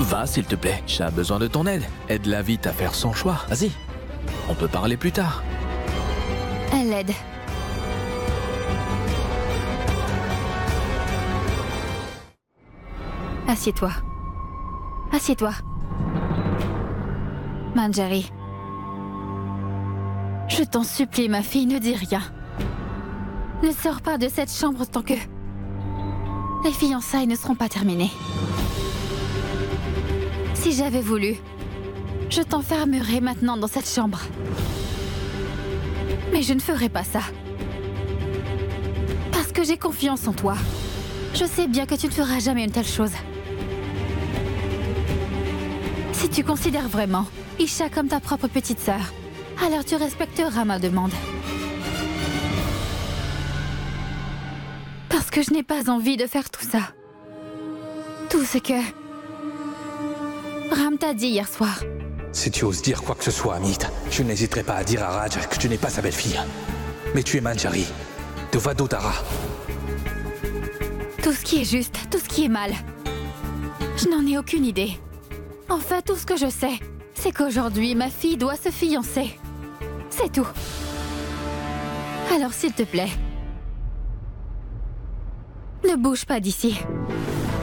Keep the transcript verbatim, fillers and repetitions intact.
Va, s'il te plaît. J'ai besoin de ton aide. Aide-la vite à faire son choix. Vas-y. On peut parler plus tard. Elle l'aide. Assieds-toi. Assieds-toi. Manjari. Je t'en supplie, ma fille, ne dis rien. Ne sors pas de cette chambre tant que... les fiançailles ne seront pas terminées. Si j'avais voulu, je t'enfermerais maintenant dans cette chambre. Mais je ne ferai pas ça. Parce que j'ai confiance en toi. Je sais bien que tu ne feras jamais une telle chose. Si tu considères vraiment Isha comme ta propre petite sœur, alors tu respecteras ma demande. Parce que je n'ai pas envie de faire tout ça. Tout ce que... Ram t'a dit hier soir. Si tu oses dire quoi que ce soit, Amit, je n'hésiterai pas à dire à Raj que tu n'es pas sa belle-fille. Mais tu es Manjari, de Vadodara. Tout ce qui est juste, tout ce qui est mal. Je n'en ai aucune idée. En fait, tout ce que je sais, c'est qu'aujourd'hui, ma fille doit se fiancer. C'est tout. Alors, s'il te plaît, ne bouge pas d'ici.